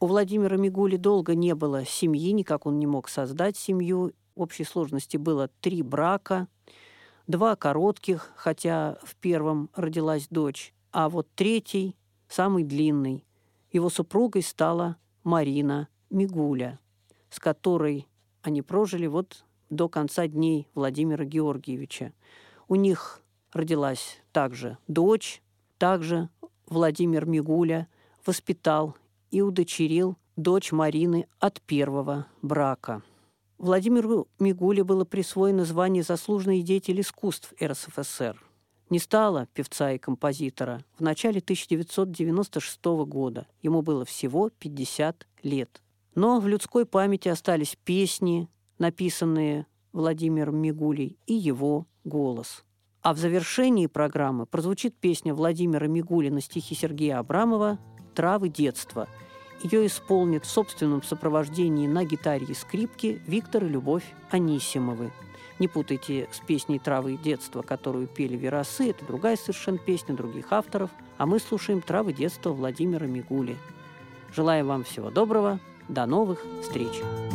У Владимира Мигули долго не было семьи, никак он не мог создать семью. В общей сложности было 3 брака, 2 коротких, хотя в первом родилась дочь, а вот третий, самый длинный, его супругой стала Марина Мигуля, с которой они прожили вот до конца дней Владимира Георгиевича. У них родилась также дочь, также Владимир Мигуля воспитал и удочерил дочь Марины от первого брака. Владимиру Мигуле было присвоено звание «Заслуженный деятель искусств РСФСР». Не стало певца и композитора в начале 1996 года. Ему было всего 50 лет. Но в людской памяти остались песни, написанные Владимиром Мигулей, и его голос. А в завершении программы прозвучит песня Владимира Мигули на стихи Сергея Абрамова «Травы детства». Ее исполнит в собственном сопровождении на гитаре и скрипке Виктор и Любовь Анисимовы. Не путайте с песней «Травы детства», которую пели Верасы. Это другая совершенно песня других авторов. А мы слушаем «Травы детства» Владимира Мигули. Желаю вам всего доброго. До новых встреч!